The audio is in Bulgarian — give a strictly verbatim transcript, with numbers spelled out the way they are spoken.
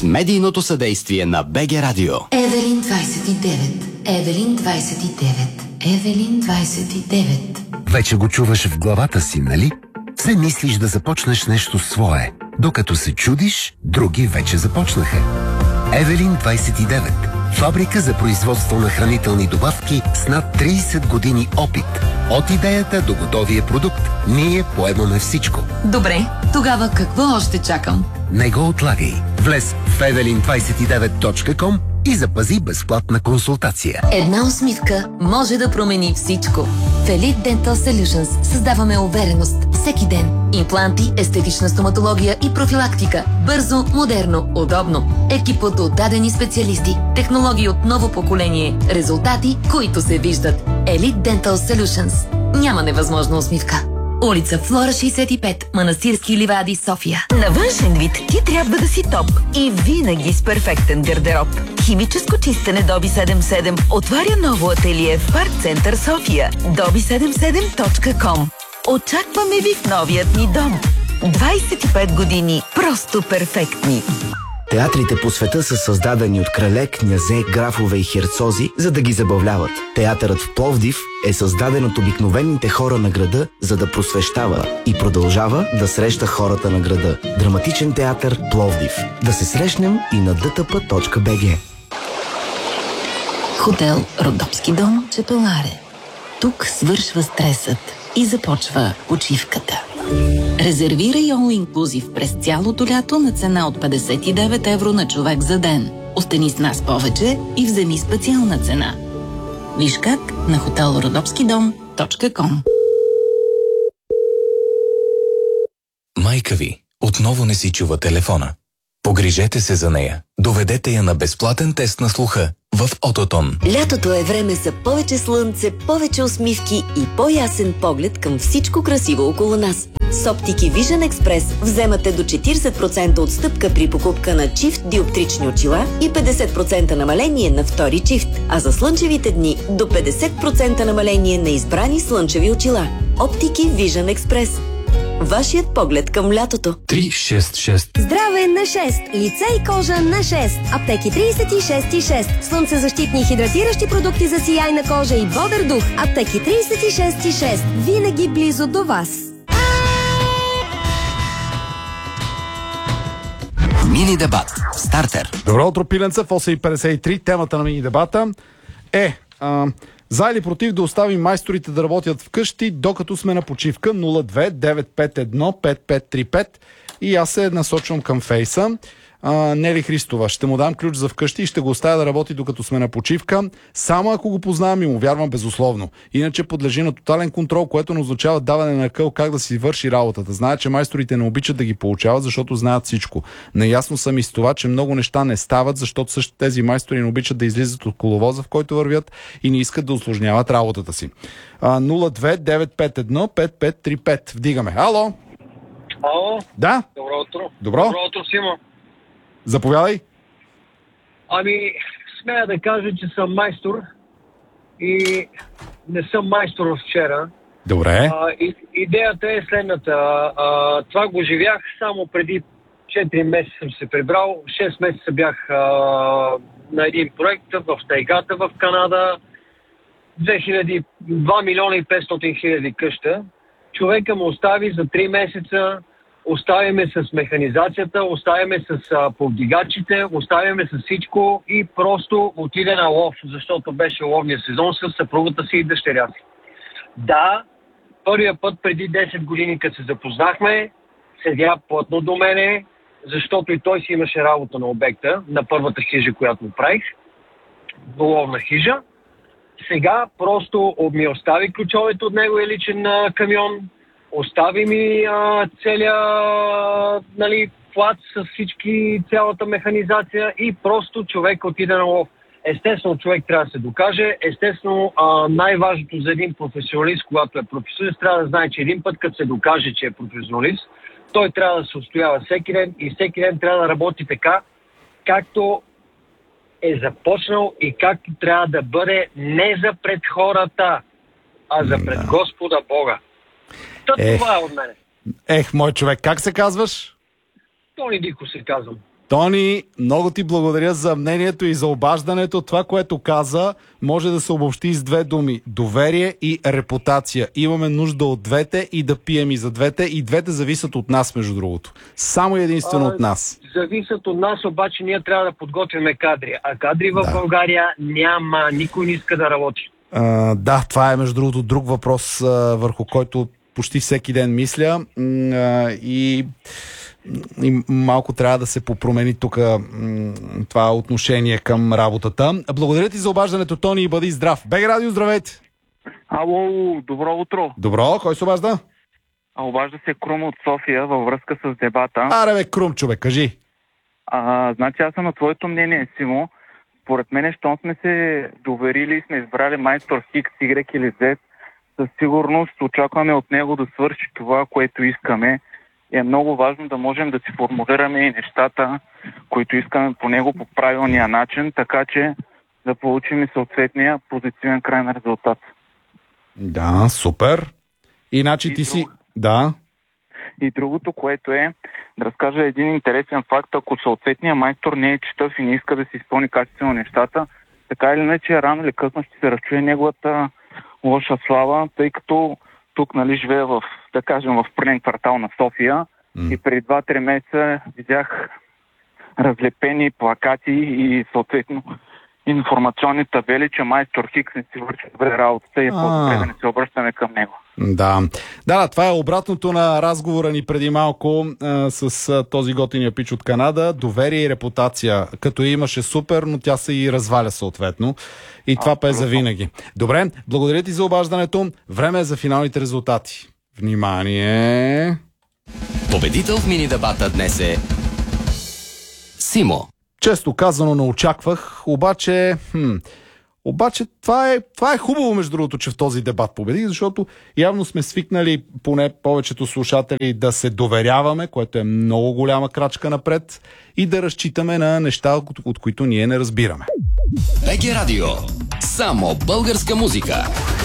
с медийното съдействие на БГ Радио. Евелин двайсет и девет. Евелин двайсет и девет. Евелин двайсет и девет. Вече го чуваш в главата си, нали? Все мислиш да започнеш нещо свое. Докато се чудиш, други вече започнаха. Евелин двайсет и девет. Фабрика за производство на хранителни добавки с над трийсет години опит. От идеята до готовия продукт, ние поемаме всичко. Добре, тогава какво още чакам? Не го отлагай. Влез в евелин двайсет и девет точка ком и запази безплатна консултация. Една усмивка може да промени всичко. В Elite Dental Solutions създаваме увереност всеки ден. Импланти, естетична стоматология и профилактика. Бързо, модерно, удобно. Екип от отдадени специалисти. Технологии от ново поколение. Резултати, които се виждат. Elite Dental Solutions. Няма невъзможна усмивка. Улица Флора шейсет и пет, Манастирски ливади, София. На външен вид ти трябва да си топ и винаги с перфектен гардероб. Химическо чистене Доби седемдесет и седем отваря ново ателие в Парк Център София. доби седемдесет и седем точка ком. Очакваме ви в новият ни дом. двайсет и пет години просто перфектни. Театрите по света са създадени от крале, князе, графове и херцози, за да ги забавляват. Театърът в Пловдив е създаден от обикновените хора на града, за да просвещава и продължава да среща хората на града. Драматичен театър Пловдив. Да се срещнем и на д т п точка б г. Хотел Родопски дом, Чепеларе. Тук свършва стресът и започва почивката. Резервирай All Inclusive през цялото лято на цена от петдесет и девет евро на човек за ден. Остани с нас повече и вземи специална цена. Виж как на хотел родопски дом точка ком. Майка ви отново не си чува телефона. Погрижете се за нея. Доведете я на безплатен тест на слуха в Ототон. Лятото е време за повече слънце, повече усмивки и по-ясен поглед към всичко красиво около нас. С оптики Vision Express вземате до четирийсет процента отстъпка при покупка на чифт диоптрични очила и петдесет процента намаление на втори чифт, а за слънчевите дни до петдесет процента намаление на избрани слънчеви очила. Оптики Vision Express. Вашият поглед към лятото. три шест шест. Здраве на шест. Лице и кожа на шест. Аптеки трийсет и шест и шест. Слънцезащитни и хидратиращи продукти за сияйна кожа и бодър дух. Аптеки трийсет и шест и шест. Винаги близо до вас. Мини дебат. Стартер. Добро утро, пиленца. В осем и петдесет и три. Темата на мини дебата е... А... За или против да оставим майсторите да работят вкъщи, докато сме на почивка? Нула две девет пет едно пет пет три пет. И аз се насочвам към Фейса. А, Нели Христова. Ще му дам ключ за вкъщи и ще го оставя да работи докато сме на почивка. Само ако го познавам и му вярвам безусловно. Иначе подлежи на тотален контрол, което не означава даване на къл как да си върши работата. Знаят, че майсторите не обичат да ги получават, защото знаят всичко. Наясно съм и с това, че много неща не стават, защото също тези майстори не обичат да излизат от коловоза, в който вървят и не искат да усложняват работата си. А, нула две девет пет едно пет пет три пет. Вдигаме. Ало? Ало? Да? Добро утро. Добро? Добро утро, Симо. Заповядай. Ами, смея да кажа, че съм майстор и не съм майстор от вчера. Добре. А, и, идеята е следната. А, това го живях само преди четири месеца съм се прибрал. шест месеца бях а, на един проект в тайгата в Канада. два милиона и петстотин хиляди къща. Човека му остави за три месеца. Оставяме с механизацията, оставяме с а, повдигачите, оставяме с всичко и просто отиде на лов, защото беше ловния сезон с съпругата си и дъщеря си. Да, първия път преди десет години, като се запознахме, седя плътно до мене, защото и той си имаше работа на обекта, на първата хижа, която правих, ловна хижа. Сега просто ми остави ключовете от неговия личен а, камион, остави ми а, целия нали, плац с всички, цялата механизация и просто човек отиде на лов. Естествено, човек трябва да се докаже. Естествено, а, най-важното за един професионалист, когато е професионалист, трябва да знае, че един път, като се докаже, че е професионалист, той трябва да се устоява всеки ден и всеки ден трябва да работи така, както е започнал и както трябва да бъде не за пред хората, а за пред Господа Бога. Та това е от мене. Ех, мой човек, как се казваш? Тони Дико се казвам. Тони, много ти благодаря за мнението и за обаждането. Това, което каза, може да се обобщи с две думи. Доверие и репутация. Имаме нужда от двете и да пием и за двете. И двете зависят от нас, между другото. Само единствено а, от нас. Зависят от нас, обаче ние трябва да подготвяме кадри. А кадри в да. България няма. Никой не иска да работи. А, да, това е между другото друг въпрос, а, върху който почти всеки ден мисля. А, и... И малко трябва да се попромени тук това отношение към работата. Благодаря ти за обаждането, Тони, и бъди здрав. БГ Радио, здравейте! Ало, добро утро! Добро, кой се обажда? А, обажда се Крум от София във връзка с дебата. Аре бе, Крум, човек, кажи. А, значи аз съм на твоето мнение, Симо. Според мен, щом сме се доверили и сме избрали майстор Хикс, Y или Z, със сигурност очакваме от него да свърши това, което искаме. Е много важно да можем да си формулираме и нещата, които искаме по него по правилния начин, така че да получим и съответния позитивен крайен резултат. Да, супер. Иначе и ти друг... си... Да. И другото, което е да разкажа един интересен факт, ако съответният майстор не е читав и не иска да си изпълни качествено нещата, така или иначе рано или късно ще се разчуе неговата лоша слава, тъй като тук, нали, живея в, да кажем, в първен квартал на София mm. и преди два-три месеца видях разлепени плакати и съответно информационни табели, че майстор Хикс не си върши добре работата и по-добре да не се обръщаме към него. Да. да, да, това е обратното на разговора ни преди малко а, с а, този готиния пич от Канада. Доверие и репутация. Като имаше супер, но тя се и разваля съответно. И това пе е за винаги. Добре, благодаря ти за обаждането. Време е за финалните резултати. Внимание! Победител в мини дебата днес е Симо. Често казано не очаквах, обаче... Хм, Обаче това е, това е хубаво, между другото, че в този дебат победих, защото явно сме свикнали, поне повечето слушатели, да се доверяваме, което е много голяма крачка напред, и да разчитаме на неща, от, от които ние не разбираме. БГ Радио. Само българска музика.